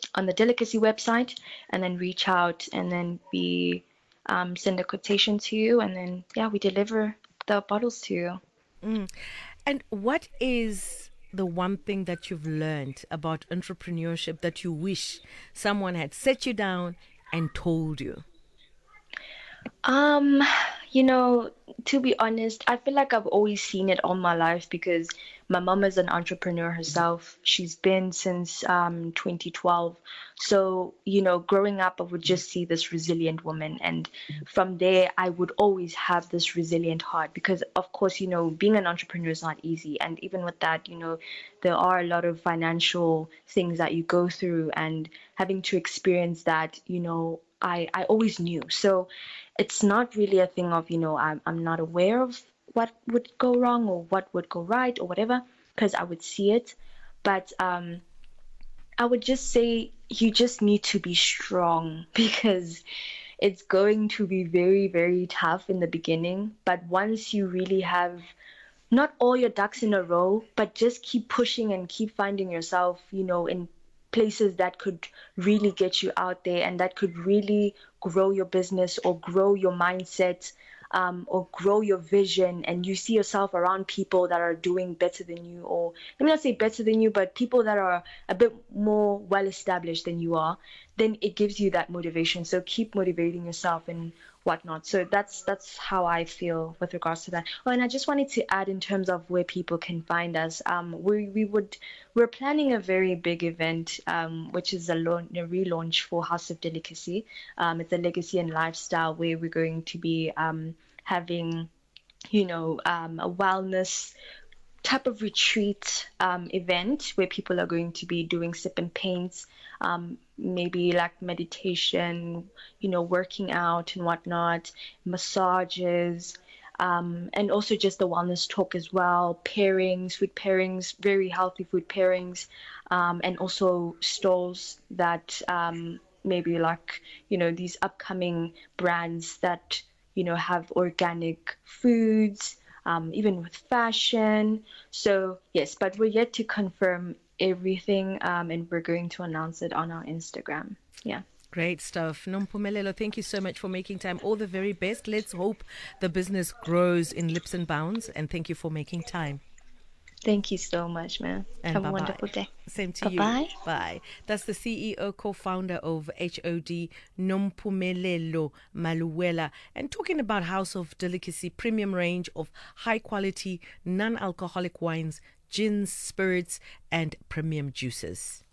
on the delicacy website, and then reach out, and then we send a quotation to you, and then yeah, we deliver the bottles to you. Mm. And what is the one thing that you've learned about entrepreneurship that you wish someone had set you down and told you? Um, you know, to be honest, I feel like I've always seen it all my life because my mom is an entrepreneur herself. She's been since 2012. So, growing up, I would just see this resilient woman. And from there, I would always have this resilient heart because, of course, being an entrepreneur is not easy. And even with that, there are a lot of financial things that you go through, and having to experience that, I always knew. So it's not really a thing of, I'm not aware of what would go wrong or what would go right or whatever, because I would see it. But I would just say you just need to be strong because it's going to be very, very tough in the beginning. But once you really have not all your ducks in a row, but just keep pushing and keep finding yourself, in places that could really get you out there and that could really grow your business or grow your mindset, or grow your vision, and you see yourself around people that are doing better than you, or let me not say better than you, but people that are a bit more well established than you are, then it gives you that motivation. So keep motivating yourself and whatnot. So that's how I feel with regards to that. Oh, and I just wanted to add in terms of where people can find us. We're planning a very big event, which is a relaunch for House of Delicacy. It's a legacy and lifestyle where we're going to be having, a wellness type of retreat event where people are going to be doing sip and paints, maybe like meditation, working out and whatnot, massages, and also just the wellness talk as well, pairings, food pairings, very healthy food pairings, and also stalls that maybe like, these upcoming brands that, have organic foods, even with fashion. So yes, but we're yet to confirm everything, and we're going to announce it on our Instagram. Yeah. Great stuff. Nompumelelo, thank you so much for making time. All the very best. Let's hope the business grows in leaps and bounds. And thank you for making time. Thank you so much, man. And Have a bye bye. wonderful day. Same to Bye you. bye. Bye. That's the CEO, co-founder of HOD, Nompumelelo Maluela, and talking about House of Delicacy premium range of high quality non-alcoholic wines, gins, spirits, and premium juices.